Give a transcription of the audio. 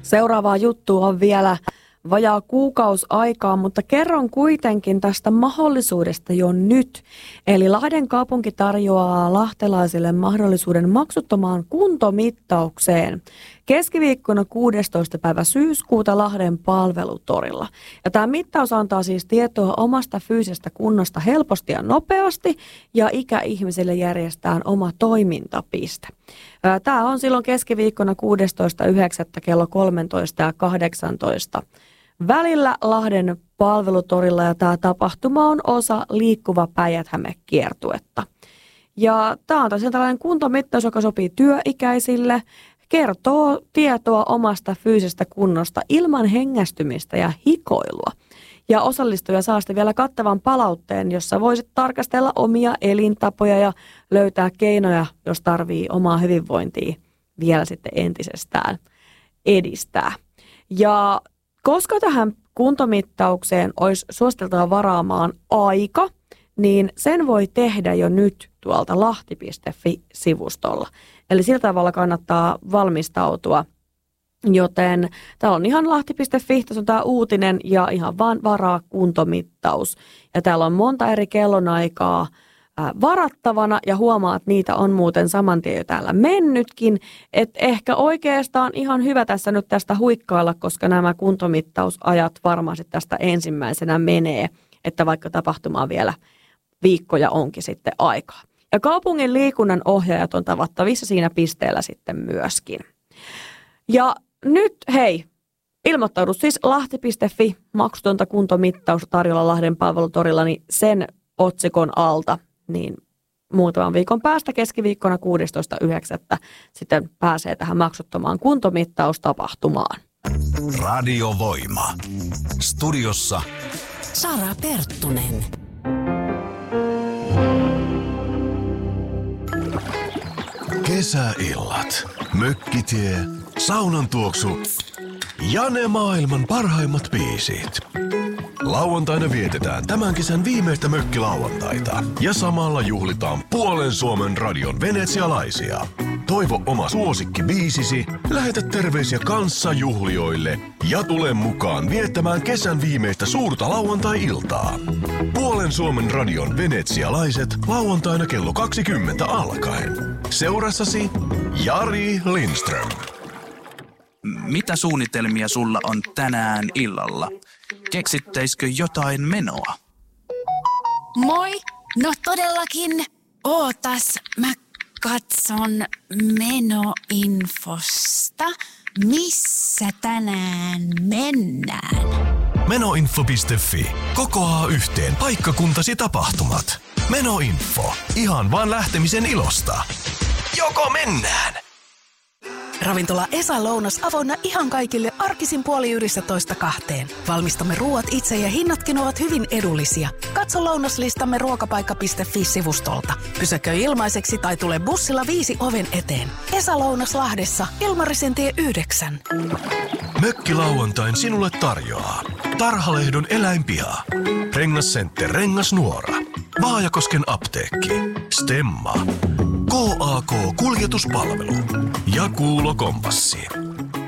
Seuraavaa juttua on vielä vajaa kuukausi aikaa, mutta kerron kuitenkin tästä mahdollisuudesta jo nyt. Eli Lahden kaupunki tarjoaa lahtelaisille mahdollisuuden maksuttomaan kuntomittaukseen keskiviikkona 16. päivä syyskuuta Lahden palvelutorilla. Ja tämä mittaus antaa siis tietoa omasta fyysisestä kunnosta helposti ja nopeasti, ja ikäihmisille järjestetään oma toimintapiste. Tämä on silloin keskiviikkona 16.9. kello 13 ja 18 välillä Lahden palvelutorilla, ja tämä tapahtuma on osa Liikkuva Päijät-Häme-kiertuetta. Ja tämä on tosiaan tällainen kuntomittaus, joka sopii työikäisille, kertoo tietoa omasta fyysisestä kunnosta ilman hengästymistä ja hikoilua. Ja osallistuja saa sitten vielä kattavan palautteen, jossa voisit tarkastella omia elintapoja ja löytää keinoja, jos tarvii omaa hyvinvointia vielä sitten entisestään edistää. Ja koska tähän kuntomittaukseen olisi suositeltava varaamaan aika, niin sen voi tehdä jo nyt tuolta lahti.fi-sivustolla. Eli sillä tavalla kannattaa valmistautua, joten täällä on ihan lahti.fi, tässä on tämä uutinen ja ihan vaan varaa kuntomittaus. Ja täällä on monta eri kellonaikaa varattavana ja huomaa, että niitä on muuten saman tien jo täällä mennytkin. Että ehkä oikeastaan ihan hyvä tässä nyt tästä huikkailla, koska nämä kuntomittausajat varmasti tästä ensimmäisenä menee, että vaikka tapahtumaa vielä viikkoja onkin sitten aikaa. Ja kaupungin liikunnan ohjaajat on tavattavissa siinä pisteellä sitten myöskin. Ja nyt hei, ilmoittaudu siis lahti.fi, maksutonta kuntomittausta tarjolla Lahden palvelutorilla, niin sen otsikon alta, niin muutaman viikon päästä keskiviikkona 16.9. sitten pääsee tähän maksuttomaan kuntomittaustapahtumaan. Radiovoima. Studiossa Sara Perttunen. Kesäillat, mökkitie, saunan tuoksu ja ne maailman parhaimmat biisit. Lauantaina vietetään tämän kesän viimeistä mökkilauantaita ja samalla juhlitaan puolen Suomen radion venetsialaisia. Toivo oma suosikkibiisisi, lähetä terveisiä kanssajuhlijoille ja tule mukaan viettämään kesän viimeistä suurta lauantai-iltaa. Puolen Suomen radion venetsialaiset lauantaina kello 20 alkaen. Seurassasi Jari Lindström. Mitä suunnitelmia sulla on tänään illalla? Keksittäisikö jotain menoa? Moi! No todellakin. Ootas, mä katson menoinfosta. Missä tänään mennään? Menoinfo.fi kokoaa yhteen paikkakuntasi tapahtumat. Menoinfo. Ihan vaan lähtemisen ilosta. Joko mennään? Ravintola Esa Lounas avoinna ihan kaikille arkisin 11:30–2. Valmistamme ruuat itse ja hinnatkin ovat hyvin edullisia. Katso lounaslistamme ruokapaikka.fi-sivustolta. Pysäköi ilmaiseksi tai tule bussilla 5 oven eteen. Esa Lounas Lahdessa, Ilmarisentien 9. Mökkilauantain sinulle tarjoaa Tarhalehdon eläinpiha, Rengascenter Rengasnuora, Vaajakosken apteekki, Stemma, KAK Kuljetuspalvelu ja Kuulo Kompassi.